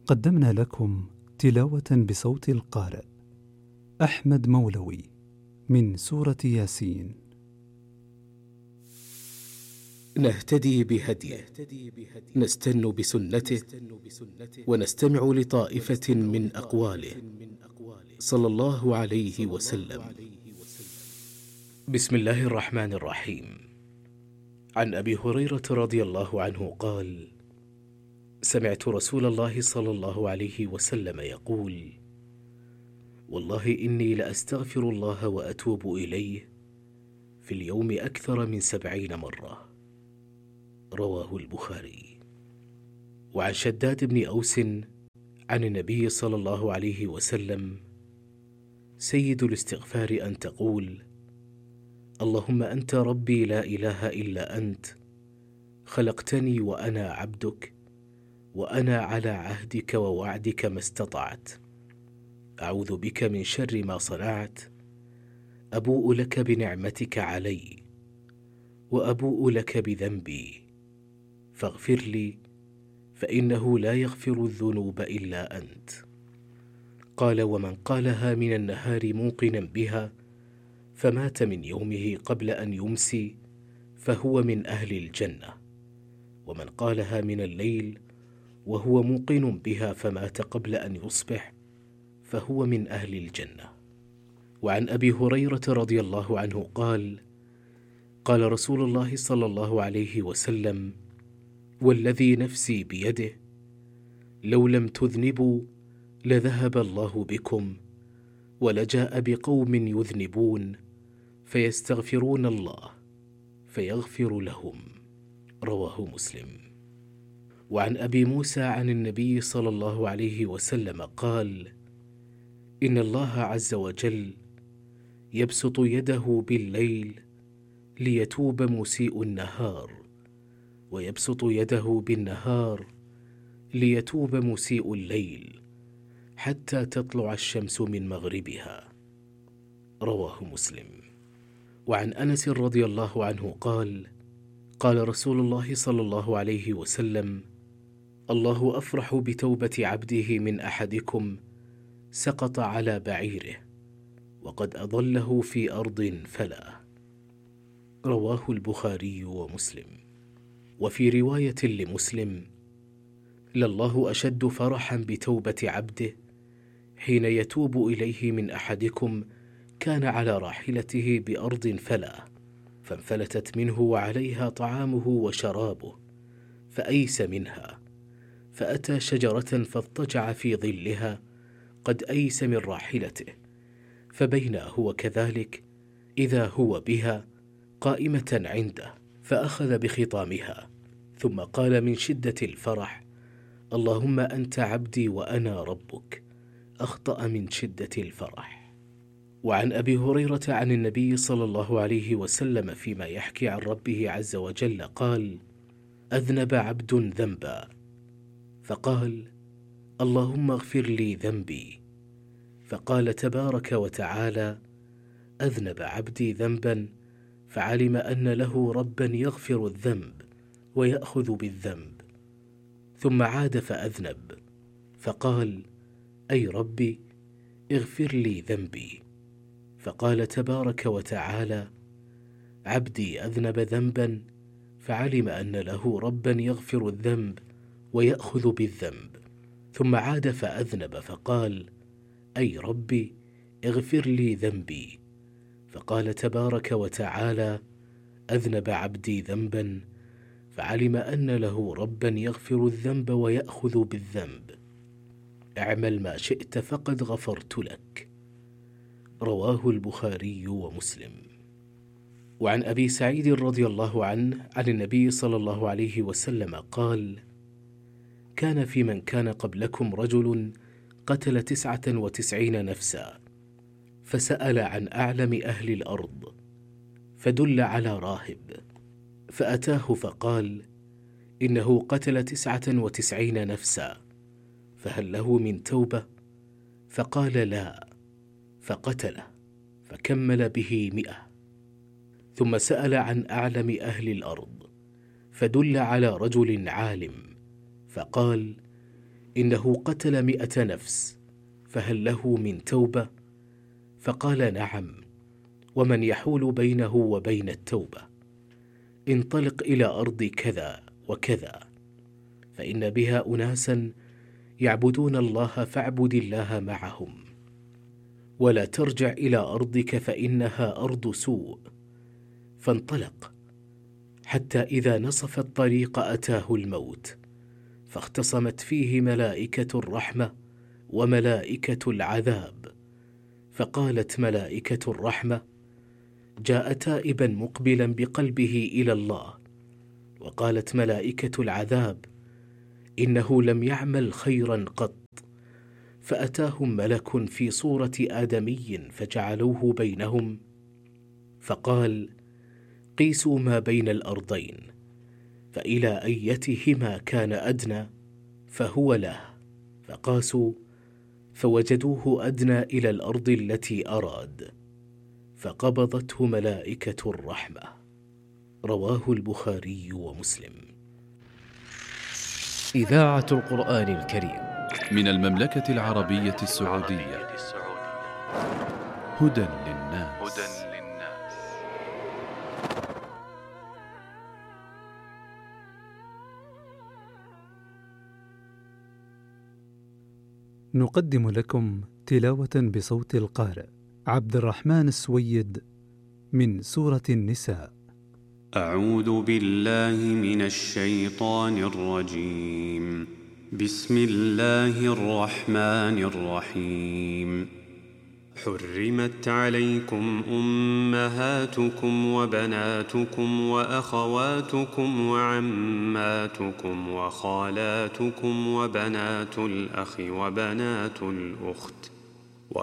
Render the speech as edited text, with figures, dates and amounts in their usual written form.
قدمنا لكم تلاوة بصوت القارئ أحمد مولوي من سورة ياسين. نهتدي بهديه، نستن بسنته، ونستمع لطائفة من أقواله صلى الله عليه وسلم. بسم الله الرحمن الرحيم. عن أبي هريرة رضي الله عنه قال: سمعت رسول الله صلى الله عليه وسلم يقول: والله إني لأستغفر الله وأتوب إليه في اليوم أكثر من 70 مرة. رواه البخاري. وعن شداد بن أوس عن النبي صلى الله عليه وسلم: سيد الاستغفار أن تقول: اللهم أنت ربي لا إله إلا أنت، خلقتني وأنا عبدك، وأنا على عهدك ووعدك ما استطعت، أعوذ بك من شر ما صنعت، أبوء لك بنعمتك علي وأبوء لك بذنبي، فاغفر لي فإنه لا يغفر الذنوب إلا أنت. قال: ومن قالها من النهار موقنا بها فمات من يومه قبل أن يمسي فهو من أهل الجنة، ومن قالها من الليل وهو موقن بها فمات قبل أن يصبح فهو من أهل الجنة. وعن أبي هريرة رضي الله عنه قال: قال رسول الله صلى الله عليه وسلم: والذي نفسي بيده لو لم تذنبوا لذهب الله بكم ولجاء بقوم يذنبون فيستغفرون الله فيغفر لهم. رواه مسلم. وعن أبي موسى عن النبي صلى الله عليه وسلم قال: إن الله عز وجل يبسط يده بالليل ليتوب مسيء النهار، ويبسط يده بالنهار ليتوب مسيء الليل، حتى تطلع الشمس من مغربها. رواه مسلم. وعن أنس رضي الله عنه قال: قال رسول الله صلى الله عليه وسلم: الله أفرح بتوبة عبده من أحدكم سقط على بعيره وقد أضله في أرض فلا. رواه البخاري ومسلم. وفي رواية لمسلم: لله أشد فرحا بتوبة عبده حين يتوب إليه من أحدكم كان على راحلته بأرض فلا، فانفلتت منه وعليها طعامه وشرابه، فأيس منها، فأتى شجرة فاضطجع في ظلها قد أيس من راحلته، فبينا هو كذلك إذا هو بها قائمة عنده، فأخذ بخطامها، ثم قال من شدة الفرح: اللهم أنت عبدي وأنا ربك، أخطأ من شدة الفرح. وعن أبي هريرة عن النبي صلى الله عليه وسلم فيما يحكي عن ربه عز وجل قال: أذنب عبد ذنبا فقال: اللهم اغفر لي ذنبي، فقال تبارك وتعالى: أذنب عبدي ذنبا فعلم أن له ربا يغفر الذنب ويأخذ بالذنب، ثم عاد فأذنب فقال: أي ربي اغفر لي ذنبي، فقال تبارك وتعالى: عبدي أذنب ذنبا فعلم أن له ربا يغفر الذنب ويأخذ بالذنب، ثم عاد فأذنب فقال: أي ربي اغفر لي ذنبي، فقال تبارك وتعالى: أذنب عبدي ذنبا فعلم أن له ربا يغفر الذنب ويأخذ بالذنب، اعمل ما شئت فقد غفرت لك. رواه البخاري ومسلم. وعن أبي سعيد رضي الله عنه عن النبي صلى الله عليه وسلم قال: كان في من كان قبلكم رجل قتل 99 نفسا، فسأل عن أعلم أهل الأرض فدل على راهب، فأتاه فقال: إنه قتل 99 نفسا، فهل له من توبة؟ فقال: لا، فقتله فكمل به 100. ثم سأل عن أعلم أهل الأرض فدل على رجل عالم، فقال: إنه قتل 100 نفس، فهل له من توبة؟ فقال: نعم، ومن يحول بينه وبين التوبة؟ انطلق إلى أرض كذا وكذا، فإن بها أناسا يعبدون الله فاعبد الله معهم، ولا ترجع إلى أرضك فإنها أرض سوء. فانطلق حتى إذا نصف الطريق أتاه الموت، فاختصمت فيه ملائكة الرحمة وملائكة العذاب، فقالت ملائكة الرحمة: جاء تائبا مقبلا بقلبه إلى الله. وقالت ملائكة العذاب: إنه لم يعمل خيرا قط. فأتاهم ملك في صورة آدمي فجعلوه بينهم، فقال: قيسوا ما بين الأرضين، فإلى أيتهما كان أدنى فهو له. فقاسوا فوجدوه أدنى إلى الأرض التي أراد، فقبضته ملائكة الرحمة. رواه البخاري ومسلم. إذاعة القرآن الكريم من المملكة العربية السعودية. هدى للناس. نقدم لكم تلاوة بصوت القارئ عبد الرحمن السويد من سورة النساء. أعوذ بالله من الشيطان الرجيم. بسم الله الرحمن الرحيم. حرمت عليكم أمهاتكم وبناتكم وأخواتكم وعماتكم وخالاتكم وبنات الأخ وبنات الأخت